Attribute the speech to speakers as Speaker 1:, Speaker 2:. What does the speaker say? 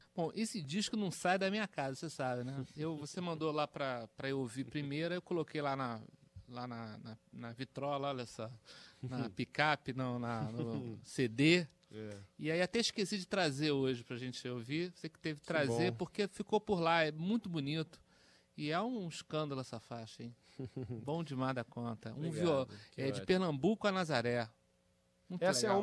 Speaker 1: Bom, esse disco não sai da minha casa, você sabe, né? Você mandou lá pra eu ouvir primeiro, eu coloquei lá na vitrola, olha só, na picape, não, no CD. E aí até esqueci de trazer hoje pra gente ouvir. Você que teve que trazer, porque ficou por lá, é muito bonito. E é um escândalo essa faixa, hein? Bom demais da conta.
Speaker 2: Obrigado,
Speaker 1: De Pernambuco a Nazaré. Muito
Speaker 2: Essa
Speaker 1: legal.
Speaker 2: é